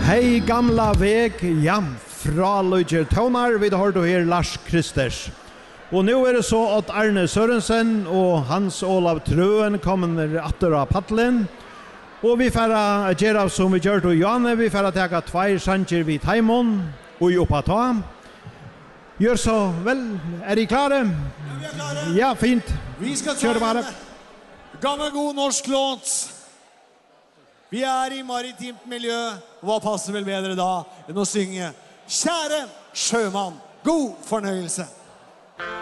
Hej gamla väg, ja, fra Løgjer Tøvnar, vi har då her Lars Kristers. Og nu det så at Arne Sørensen og Hans Olav Trøen kommer atter av paddelen. Og vi får gjøre som vi gjør til Janne, vi får ta 2 sanger vid Taimon og oppa ta. Gjør så vel, I klare? Ja, vi klare. Ja, fint. Vi skal ta Kjør bare. Gammel god norsk låt. Vi I maritimt miljø, og hva passer vel bedre da enn å synge Kjære sjømann, god fornøyelse.